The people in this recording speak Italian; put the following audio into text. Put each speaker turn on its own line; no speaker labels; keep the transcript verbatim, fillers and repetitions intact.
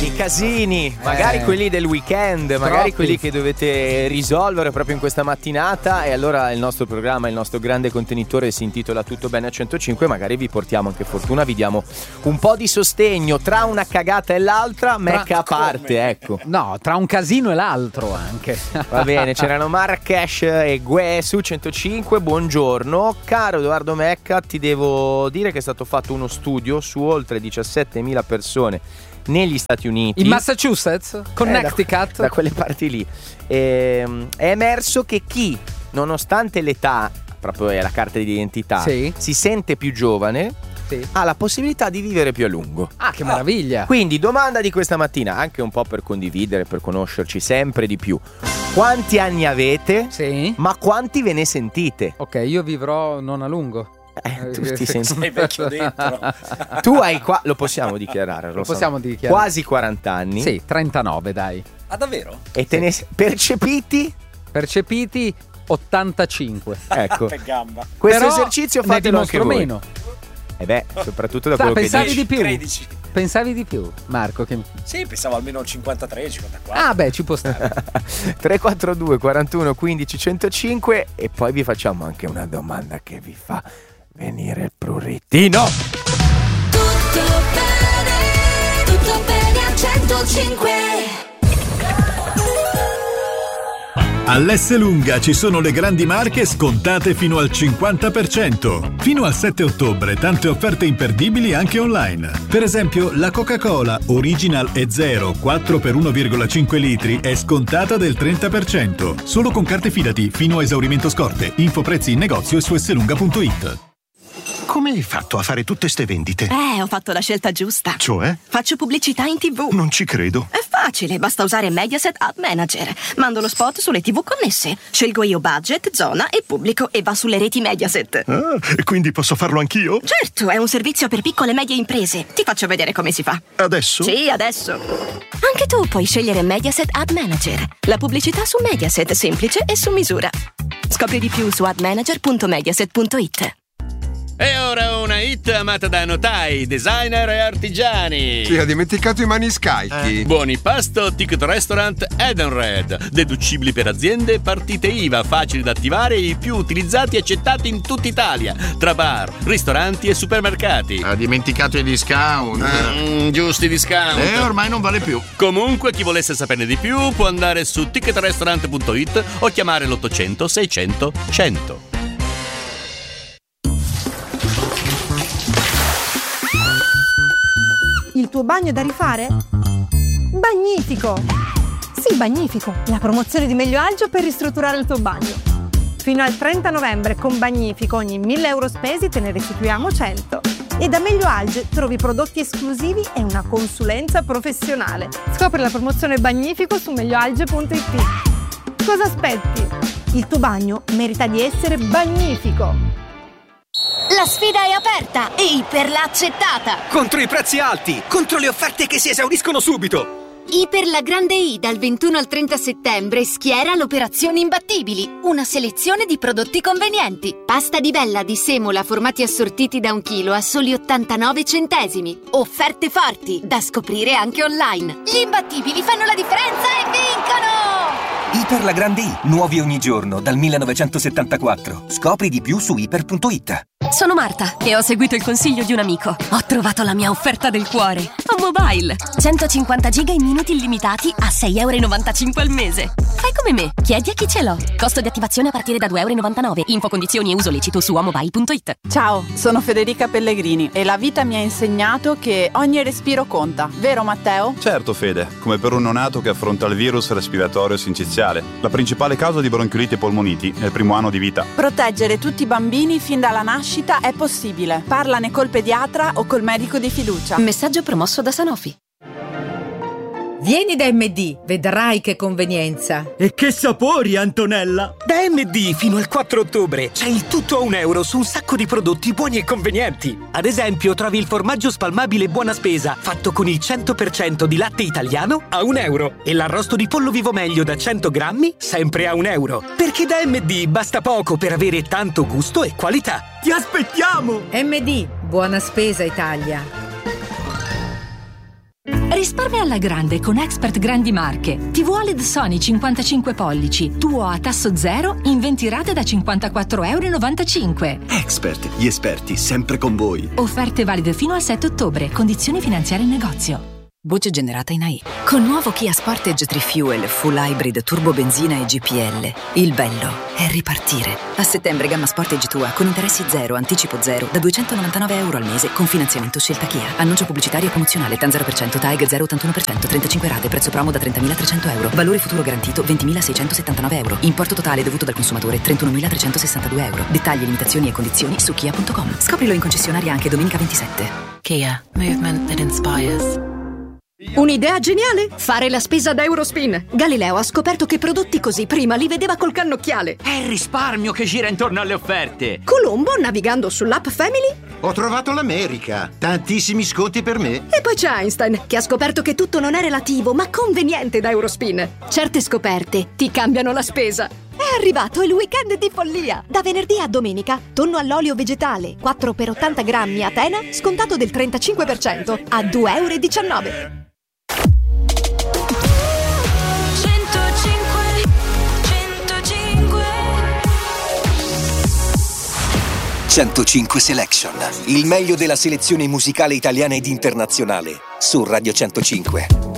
I casini, magari
Eh.
quelli del weekend, magari
Troppi.
quelli che dovete risolvere proprio in questa mattinata. E allora il nostro programma, il nostro grande contenitore si intitola Tutto bene a centocinque. Magari vi portiamo anche fortuna, vi diamo un po' di sostegno tra una cagata e l'altra, mecca a parte, ecco.
No, tra un casino e l'altro anche.
Va bene, c'erano Marrakesh e Gue su centocinque. Buongiorno, caro Edoardo Mecca, ti devo dire che è stato fatto uno studio su oltre diciassettemila persone negli Stati Uniti,
In Massachusetts? Connecticut?
Eh, da, da quelle parti lì. Ehm, è emerso che chi, nonostante l'età, proprio è la carta di identità,
Sì.
si sente più giovane,
Sì.
ha la possibilità di vivere più a lungo.
Ah, che meraviglia.
Quindi, domanda di questa mattina, anche un po' per condividere, per conoscerci sempre di più. Quanti anni avete?
Sì.
Ma quanti ve ne sentite?
Ok, io vivrò non a lungo.
Eh, tu ti senti...
Sei vecchio dentro.
Tu hai qua, lo possiamo dichiarare, lo
Lo
so.
possiamo dichiarare.
Quasi quaranta anni.
Sì, trentanove, dai.
Ah, davvero?
E te ne percepiti?
Percepiti ottantacinque.
Ecco.
Per gamba.
Questo
Però
esercizio
ne
fatelo anche
dimostro
voi.
meno.
E beh, soprattutto da
Sa,
quello che
pensavi
dici.
di più?
tredici.
Pensavi di più, Marco? Che...
Sì, pensavo almeno cinquantatré, cinquantaquattro.
Ah, beh, ci può stare.
tre quattro due quarantuno quindici centocinque. E poi vi facciamo anche una domanda che vi fa venire il prurittino.
Tutto bene, tutto bene a centocinque.
All'Esselunga ci sono le grandi marche scontate fino al cinquanta per cento. Fino al sette ottobre tante offerte imperdibili anche online. Per esempio la Coca-Cola Original e Zero quattro per uno virgola cinque litri è scontata del trenta per cento. Solo con carte Fidati fino a esaurimento scorte. Info prezzi in negozio e su esselunga punto it.
Come hai fatto a fare tutte ste vendite?
Eh, ho fatto la scelta giusta.
Cioè?
Faccio pubblicità in tivù.
Non ci credo.
È facile, basta usare Mediaset Ad Manager. Mando lo spot sulle tivù connesse. Scelgo io budget, zona e pubblico e va sulle reti Mediaset.
Ah, e quindi posso farlo anch'io?
Certo, è un servizio per piccole e medie imprese. Ti faccio vedere come si fa.
Adesso?
Sì, adesso. Anche tu puoi scegliere Mediaset Ad Manager. La pubblicità su Mediaset, semplice e su misura. Scopri di più su admanager punto mediaset punto it.
E ora una hit amata da notai, designer e artigiani.
Sì, ho dimenticato i maniscalchi.
Eh. Buoni pasto, ticket restaurant Edenred. Deducibili per aziende, partite I V A, facili da attivare e i più utilizzati e accettati in tutta Italia. Tra bar, ristoranti e supermercati.
Ha dimenticato i discount.
Mm, giusti discount.
E ormai non vale più.
Comunque, chi volesse saperne di più può andare su ticket restaurant punto it o chiamare l'ottocento seicento cento.
Il tuo bagno è da rifare? Bagnifico! Sì, Bagnifico, la promozione di Meglio Agio per ristrutturare il tuo bagno. Fino al trenta novembre con Bagnifico ogni mille euro spesi te ne restituiamo cento. E da Meglio Alge trovi prodotti esclusivi e una consulenza professionale. Scopri la promozione Bagnifico su meglio alge punto it. Cosa aspetti? Il tuo bagno merita di essere Bagnifico!
La sfida è aperta e Iper l'ha accettata.
Contro i prezzi alti, contro le offerte che si esauriscono subito.
Iper la Grande I dal ventuno al trenta settembre schiera l'operazione Imbattibili, una selezione di prodotti convenienti. Pasta di bella di semola formati assortiti da un chilo a soli ottantanove centesimi. Offerte forti da scoprire anche online. Gli imbattibili fanno la differenza e vincono!
Iper la Grande I, nuovi ogni giorno dal millenovecentosettantaquattro. Scopri di più su iper punto it.
Sono Marta e ho seguito il consiglio di un amico. Ho trovato la mia offerta del cuore. A Mobile. centocinquanta giga in minuti illimitati a sei e novantacinque euro al mese. Fai come me, chiedi a chi ce l'ho. Costo di attivazione a partire da due e novantanove euro. Info, condizioni e uso lecito su amobile punto it.
Ciao, sono Federica Pellegrini e la vita mi ha insegnato che ogni respiro conta. Vero Matteo?
Certo Fede, come per un neonato che affronta il virus respiratorio sinciziale. La principale causa di bronchiolite e polmoniti è il primo anno di vita.
Proteggere tutti i bambini fin dalla nascita è possibile. Parlane col pediatra o col medico di fiducia.
Messaggio promosso da Sanofi.
Vieni da M D, vedrai che convenienza.
E che sapori, Antonella! Da M D fino al quattro ottobre c'è il tutto a un euro su un sacco di prodotti buoni e convenienti. Ad esempio, trovi il formaggio spalmabile Buona Spesa, fatto con il cento per cento di latte italiano, a un euro. E l'arrosto di pollo vivo meglio da cento grammi, sempre a un euro. Perché da M D basta poco per avere tanto gusto e qualità. Ti aspettiamo!
M D, Buona Spesa Italia.
Risparmia alla grande con Expert Grandi Marche. tivù O L E D Sony cinquantacinque pollici, tuo a tasso zero in venti rate da cinquantaquattro virgola novantacinque euro.
Expert, gli esperti, sempre con voi.
Offerte valide fino al sette ottobre. Condizioni finanziarie in negozio.
Voce generata in A I. Con nuovo Kia Sportage tre Fuel Full Hybrid Turbo Benzina e G P L. Il bello è ripartire. A settembre gamma Sportage tua con interessi zero, anticipo zero, da duecentonovantanove euro al mese con finanziamento scelta Kia. Annuncio pubblicitario promozionale TAN zero per cento, T A E G zero virgola ottantuno per cento, trentacinque rate, prezzo promo da trentamilatrecento euro. Valore futuro garantito ventimilaseicentosettantanove euro. Importo totale dovuto dal consumatore trentunomilatrecentosessantadue euro. Dettagli, limitazioni e condizioni su kia punto com. Scoprilo in concessionaria anche domenica ventisette. Kia. Movement that inspires.
Un'idea geniale? Fare la spesa da Eurospin. Galileo ha scoperto che prodotti così prima li vedeva col cannocchiale.
È il risparmio che gira intorno alle offerte.
Colombo, navigando sull'app Family,
ho trovato l'America. Tantissimi sconti per me.
E poi c'è Einstein, che ha scoperto che tutto non è relativo, ma conveniente da Eurospin. Certe scoperte ti cambiano la spesa. È arrivato il weekend di follia! Da venerdì a domenica, tonno all'olio vegetale, quattro per ottanta grammi Atena, scontato del trentacinque per cento, a due virgola diciannove euro.
centocinque Selection, il meglio della selezione musicale italiana ed internazionale, su Radio centocinque.